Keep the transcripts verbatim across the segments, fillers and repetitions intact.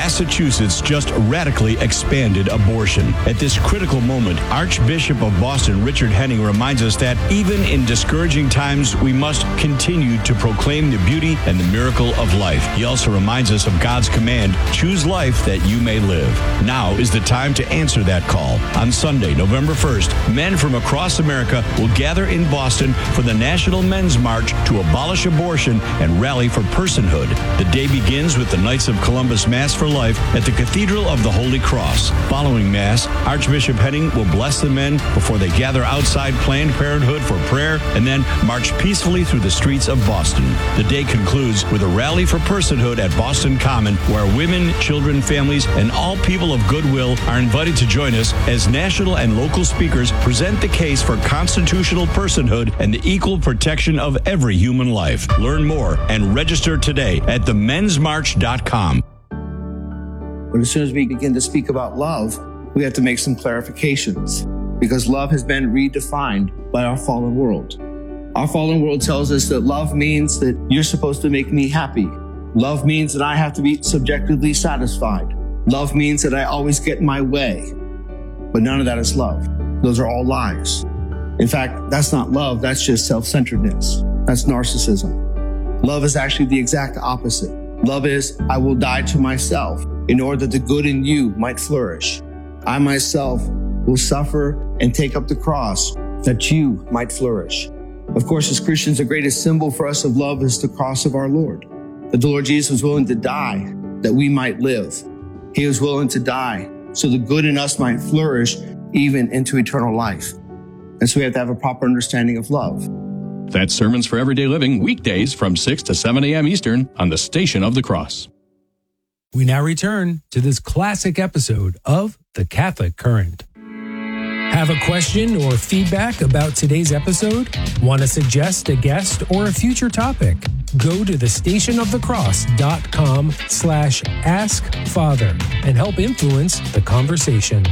Massachusetts just radically expanded abortion. At this critical moment, Archbishop of Boston, Richard Henning, reminds us that even in discouraging times, we must continue to proclaim the beauty and the miracle of life. He also reminds us of God's command, choose life that you may live. Now is the time to answer that call. On Sunday, November first, men from across America will gather in Boston for the National Men's March to abolish abortion and rally for personhood. The day begins with the Knights of Columbus Mass for Life at the Cathedral of the Holy Cross. Following Mass, Archbishop Henning will bless the men before they gather outside Planned Parenthood for prayer and then march peacefully through the streets of Boston. The day concludes with a rally for personhood at Boston Common, where women, children, families, and all people of goodwill are invited to join us as national and local speakers present the case for constitutional personhood and the equal protection of every human life. Learn more and register today at the men's march dot com. But as soon as we begin to speak about love, we have to make some clarifications, because love has been redefined by our fallen world. Our fallen world tells us that love means that you're supposed to make me happy. Love means that I have to be subjectively satisfied. Love means that I always get my way. But none of that is love. Those are all lies. In fact, that's not love. That's just self-centeredness. That's narcissism. Love is actually the exact opposite. Love is, I will die to myself in order that the good in you might flourish. I myself will suffer and take up the cross that you might flourish. Of course, as Christians, the greatest symbol for us of love is the cross of our Lord. That the Lord Jesus was willing to die that we might live. He was willing to die so the good in us might flourish even into eternal life. And so we have to have a proper understanding of love. That's Sermons for Everyday Living, weekdays from six to seven a.m. Eastern on the Station of the Cross. We now return to this classic episode of The Catholic Current. Have a question or feedback about today's episode? Want to suggest a guest or a future topic? Go to the stationofthecross.com slash ask father and help influence the conversation.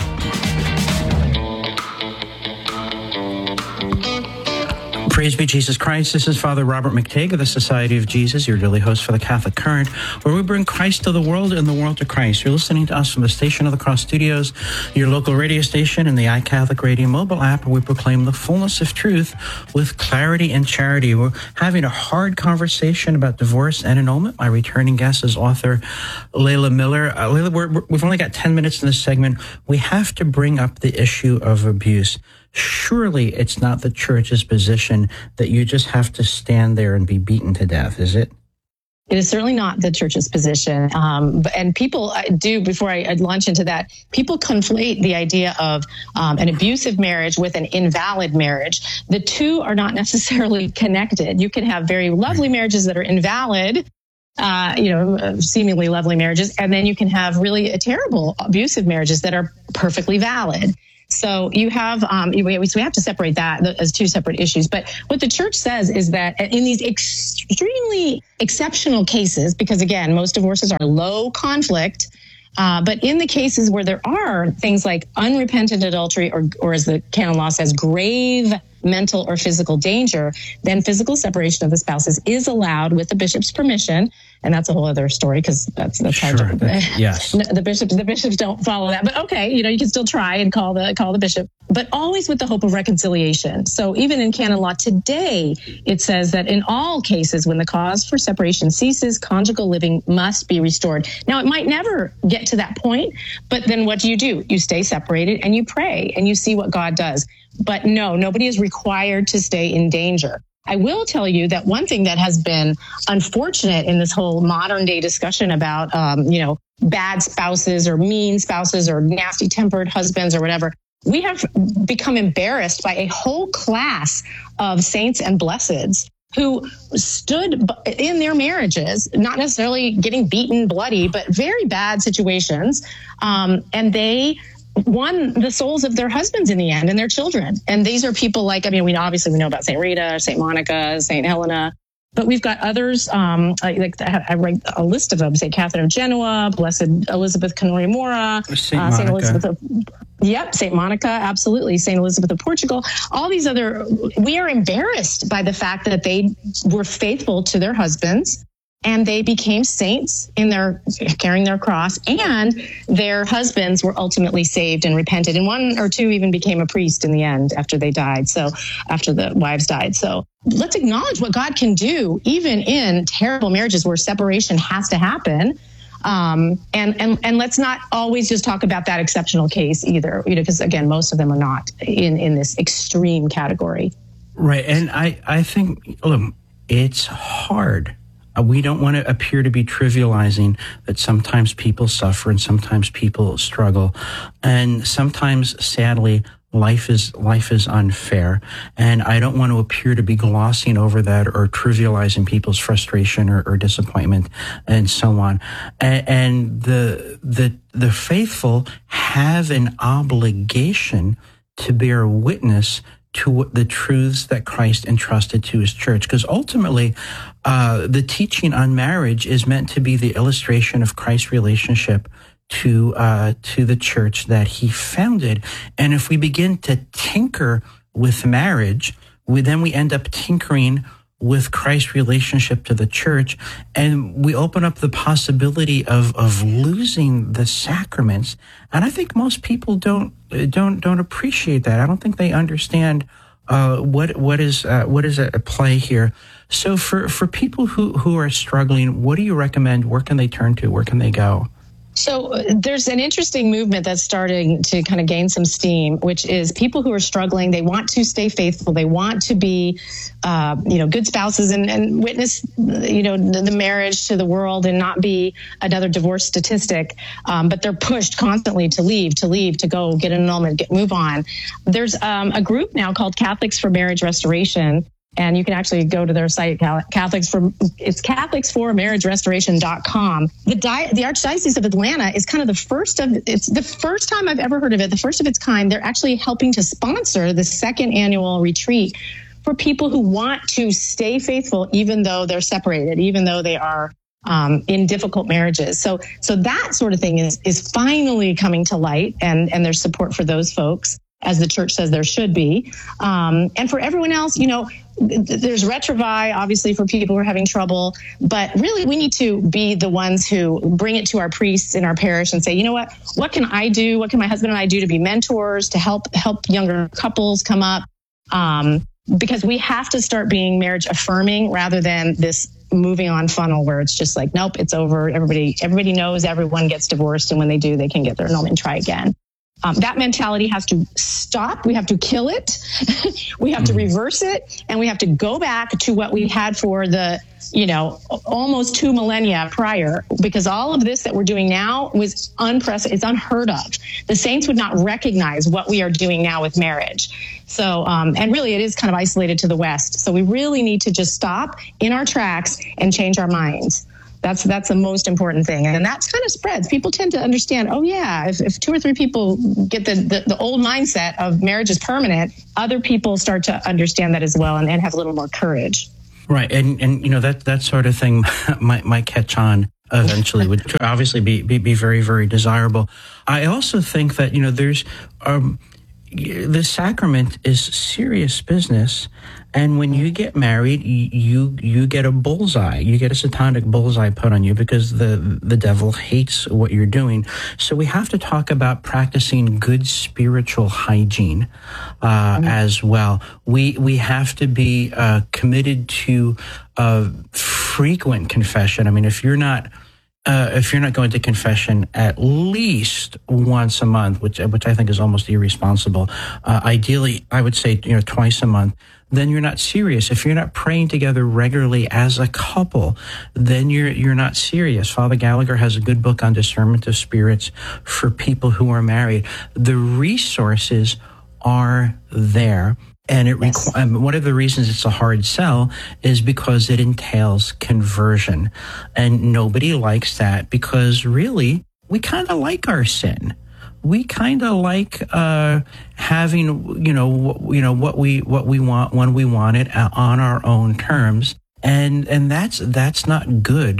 Praise be Jesus Christ. This is Father Robert McTague of the Society of Jesus, your daily host for the Catholic Current, where we bring Christ to the world and the world to Christ. You're listening to us from the Station of the Cross Studios, your local radio station, and the iCatholic Radio mobile app, where we proclaim the fullness of truth with clarity and charity. We're having a hard conversation about divorce and annulment. My returning guest is author Layla Miller. Uh, Layla, we're, we're, we've only got ten minutes in this segment. We have to bring up the issue of abuse. Surely it's not the church's position that you just have to stand there and be beaten to death, is it? It is certainly not the church's position. Um, and people do, before I launch into that, people conflate the idea of um, an abusive marriage with an invalid marriage. The two are not necessarily connected. You can have very lovely marriages that are invalid, uh, you know, seemingly lovely marriages, and then you can have really terrible abusive marriages that are perfectly valid. So you have, um, we have to separate that as two separate issues. But what the church says is that in these extremely exceptional cases, because again, most divorces are low conflict, uh, but in the cases where there are things like unrepentant adultery, or, or as the canon law says, grave mental or physical danger, then physical separation of the spouses is allowed with the bishop's permission. And that's a whole other story, because that's, that's sure. hard to, yes. the bishops, the bishops don't follow that, but okay, you know, you can still try and call the, call the bishop, but always with the hope of reconciliation. So even in canon law today, it says that in all cases, when the cause for separation ceases, conjugal living must be restored. Now, it might never get to that point, but then what do you do? You stay separated and you pray and you see what God does. But no, nobody is required to stay in danger. I will tell you that one thing that has been unfortunate in this whole modern day discussion about, um, you know, bad spouses or mean spouses or nasty tempered husbands or whatever, we have become embarrassed by a whole class of saints and blesseds who stood in their marriages, not necessarily getting beaten bloody, but very bad situations. Um, and they won the souls of their husbands in the end and their children. And these are people like, I mean, we obviously we know about Saint Rita, Saint Monica, Saint Helena, but we've got others, um, like I write a list of them, Saint Catherine of Genoa, Blessed Elizabeth Canori Mora, Saint uh, Saint Elizabeth of, yep, Saint Monica, absolutely, Saint Elizabeth of Portugal, all these other, we are embarrassed by the fact that they were faithful to their husbands. and they became saints in their carrying their cross, and their husbands were ultimately saved and repented. And one or two even became a priest in the end after they died. So after the wives died. So let's acknowledge what God can do, even in terrible marriages where separation has to happen. Um, and, and, and let's not always just talk about that exceptional case either, you know, because again, most of them are not in, in this extreme category. Right. And I, I think, look, it's hard. We don't want to appear to be trivializing that sometimes people suffer and sometimes people struggle. And sometimes, sadly, life is life is unfair. And I don't want to appear to be glossing over that or trivializing people's frustration or, or disappointment and so on. And, and the the the faithful have an obligation to bear witness to the truths that Christ entrusted to his church. Because ultimately, uh, the teaching on marriage is meant to be the illustration of Christ's relationship to uh, to the church that he founded. And if we begin to tinker with marriage, we then we end up tinkering with Christ's relationship to the church, and we open up the possibility of of losing the sacraments. And I think most people don't don't don't appreciate that. I don't think they understand uh, what what is uh, what is at play here. So for for people who who are struggling, what do you recommend? Where can they turn to? Where can they go? So uh, there's an interesting movement that's starting to kind of gain some steam, which is people who are struggling. They want to stay faithful. They want to be, uh, you know, good spouses and, and witness, you know, the, the marriage to the world and not be another divorce statistic. Um, but they're pushed constantly to leave, to leave, to go get an annulment, get move on. There's um, a group now called Catholics for Marriage Restoration. And you can actually go to their site, Catholics for, it's Catholics for Marriage Restoration dot com. The, Di- the Archdiocese of Atlanta is kind of the first of, it's the first time I've ever heard of it, the first of its kind. They're actually helping to sponsor the second annual retreat for people who want to stay faithful, even though they're separated, even though they are um, in difficult marriages. So, so that sort of thing is, is finally coming to light, and, and there's support for those folks, as the church says there should be. Um, and for everyone else, you know, there's Retrovi, obviously, for people who are having trouble. But really, we need to be the ones who bring it to our priests in our parish and say, you know what, what can I do? What can my husband and I do to be mentors, to help help younger couples come up? Um, because we have to start being marriage affirming rather than this moving on funnel where it's just like, nope, it's over. Everybody, everybody knows everyone gets divorced. And when they do, they can get their annulment and try again. Um, that mentality has to stop. We have to kill it. We have to reverse it. And we have to go back to what we had for the, you know, almost two millennia prior, because all of this that we're doing now was unprecedented. It's unheard of. The saints would not recognize what we are doing now with marriage. So, um, and really it is kind of isolated to the West. So we really need to just stop in our tracks and change our minds. That's that's the most important thing. And that kind of spreads. People tend to understand, oh, yeah, if, if two or three people get the, the, the old mindset of marriage is permanent, other people start to understand that as well and, and have a little more courage. Right. And, and you know, that, that sort of thing might, might catch on eventually, which would obviously be, be, be very, very desirable. I also think that, you know, there's um, the sacrament is serious business. And when you get married, you you get a bullseye. You get a satanic bullseye put on you because the the devil hates what you're doing. So we have to talk about practicing good spiritual hygiene uh, mm-hmm. as well. We we have to be uh, committed to uh, frequent confession. I mean, if you're not uh, if you're not going to confession at least once a month, which which I think is almost irresponsible, uh, ideally I would say you know twice a month, then you're not serious. If you're not praying together regularly as a couple, then you're you're not serious. Father Gallagher has a good book on discernment of spirits for people who are married. The resources are there. And it yes. requ- um, one of the reasons it's a hard sell is because it entails conversion. And nobody likes that because really, we kind of like our sin. We kind of like uh, having, you know, you know what we what we want when we want it on our own terms, and and that's that's not good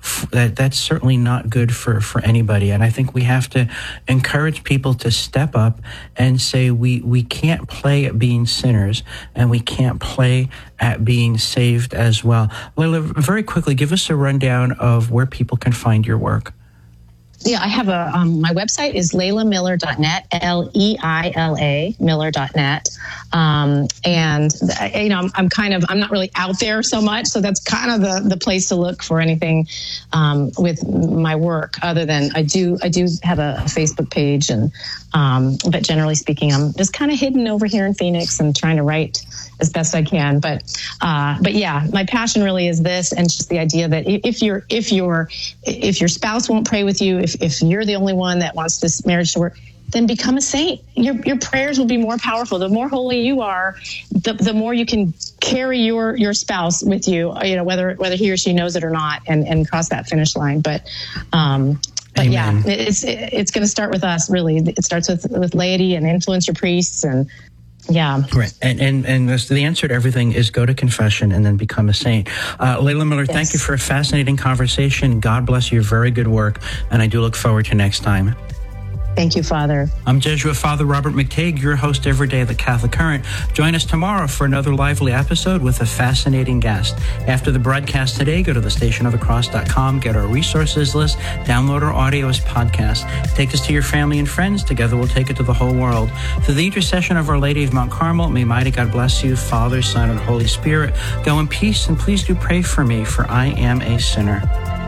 that that's certainly not good for, for anybody. And I think we have to encourage people to step up and say we, we can't play at being sinners, and we can't play at being saved as well. Leila, very quickly, give us a rundown of where people can find your work. Yeah, I have a, um, my website is leila miller dot net, L E I L A, miller dot net. Um, and, you know, I'm, I'm kind of, I'm not really out there so much. So that's kind of the, the place to look for anything, um, with my work, other than I do, I do have a Facebook page, and, um, but generally speaking, I'm just kind of hidden over here in Phoenix and trying to write as best I can. But, uh, but yeah, my passion really is this, and just the idea that if you're, if you're, if your spouse won't pray with you, if, if you're the only one that wants this marriage to work, then become a saint. Your, your prayers will be more powerful. The more holy you are, the, the more you can carry your, your spouse with you, you know, whether, whether he or she knows it or not, and, and cross that finish line. But, um, But Amen. yeah, it's, it's going to start with us, really. It starts with, with laity and influence your priests, and yeah. Right. And, and, and the answer to everything is go to confession and then become a saint. Uh, Leila Miller, yes. Thank you for a fascinating conversation. God bless your very good work. And I do look forward to next time. Thank you, Father. I'm Jesuit Father Robert McTague, your host every day of the Catholic Current. Join us tomorrow for another lively episode with a fascinating guest. After the broadcast today, go to the station of the cross dot com, get our resources list, download our audio as podcast. Take this to your family and friends. Together we'll take it to the whole world. Through the intercession of Our Lady of Mount Carmel, may mighty God bless you, Father, Son, and Holy Spirit. Go in peace, and please do pray for me, for I am a sinner.